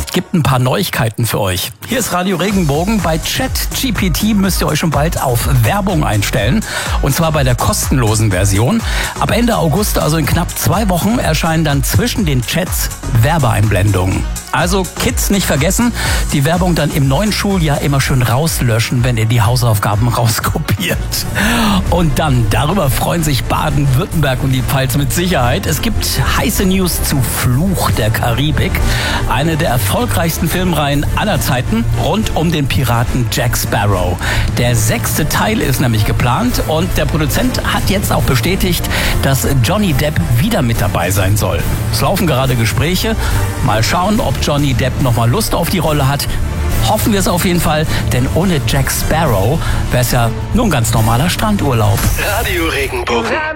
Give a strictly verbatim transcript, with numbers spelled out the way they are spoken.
gibt ein paar Neuigkeiten für euch. Hier ist Radio Regenbogen. Bei ChatGPT müsst ihr euch schon bald auf Werbung einstellen. Und zwar bei der kostenlosen Version. Ab Ende August, also in knapp zwei Wochen, erscheinen dann zwischen den Chats Werbeeinblendungen. Also Kids nicht vergessen, die Werbung dann im neuen Schuljahr immer schön rauslöschen, wenn ihr die Hausaufgaben rauskopiert. Und dann, darüber freuen sich Baden-Württemberg und die Pfalz mit Sicherheit. Es gibt heiße News zu Fluch der Karibik. Eine der erfolgreichsten Filmreihen aller Zeiten rund um den Piraten Jack Sparrow. Der sechste Teil ist nämlich geplant und der Produzent hat jetzt auch bestätigt, dass Johnny Depp wieder mit dabei sein soll. Es laufen gerade Gespräche. Mal schauen, ob Johnny Depp nochmal Lust auf die Rolle hat. Hoffen wir es auf jeden Fall, denn ohne Jack Sparrow wäre es ja nur ein ganz normaler Strandurlaub. Radio Regenbogen.